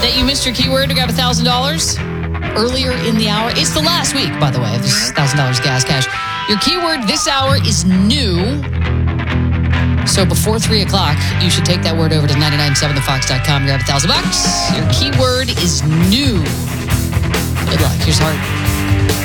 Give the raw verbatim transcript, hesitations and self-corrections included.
that you missed your keyword to grab one thousand dollars earlier in the hour? It's the last week, by the way, of this one thousand dollars gas cash. Your keyword this hour is new. So before three o'clock, you should take that word over to nine nine seven the fox dot com. Grab one thousand bucks. Your keyword is new. Good luck. Here's Hart.